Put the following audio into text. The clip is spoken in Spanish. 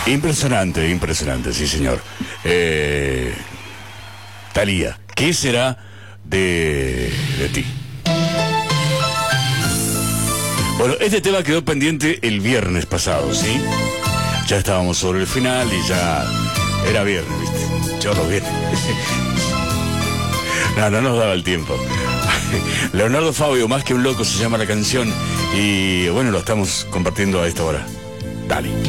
Impresionante, impresionante, sí señor. Thalía, ¿qué será de ti? Bueno, este tema quedó pendiente el viernes pasado, ¿sí? Ya estábamos sobre el final y ya era viernes, ¿viste? Yo los viernes. No nos daba el tiempo. Leonardo Fabio, Más que un loco se llama la canción, y bueno, lo estamos compartiendo a esta hora. Dale.